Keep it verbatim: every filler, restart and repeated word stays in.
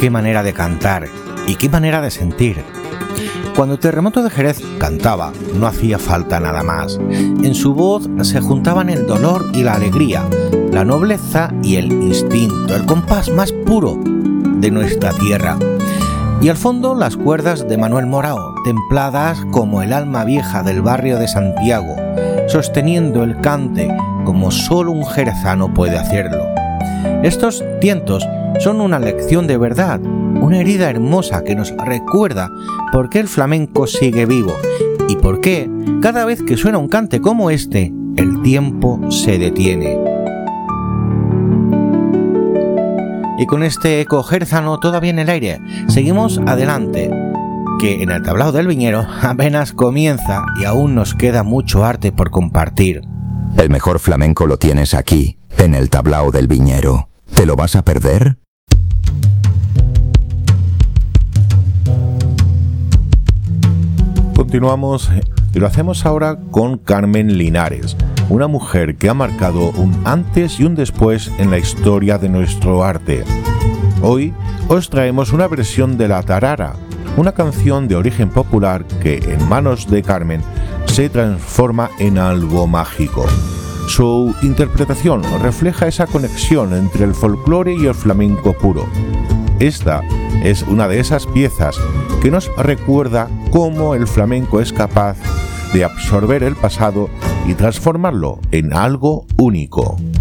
qué manera de cantar y qué manera de sentir. Cuando Terremoto de Jerez cantaba, no hacía falta nada más. En su voz se juntaban el dolor y la alegría, la nobleza y el instinto, el compás más puro de nuestra tierra. Y al fondo las cuerdas de Manuel Morao, templadas como el alma vieja del barrio de Santiago, sosteniendo el cante como solo un jerezano puede hacerlo. Estos tientos son una lección de verdad, una herida hermosa que nos recuerda por qué el flamenco sigue vivo y por qué, cada vez que suena un cante como este, el tiempo se detiene. Y con este eco jerezano todavía en el aire, seguimos adelante, que en el tablao del Viñero apenas comienza y aún nos queda mucho arte por compartir. El mejor flamenco lo tienes aquí, en el tablao del Viñero. ¿Te lo vas a perder? Continuamos y lo hacemos ahora con Carmen Linares, una mujer que ha marcado un antes y un después en la historia de nuestro arte. Hoy os traemos una versión de La Tarara, una canción de origen popular que en manos de Carmen se transforma en algo mágico. Su interpretación refleja esa conexión entre el folclore y el flamenco puro. Esta es una de esas piezas que nos recuerda cómo el flamenco es capaz de absorber el pasado y transformarlo en algo único.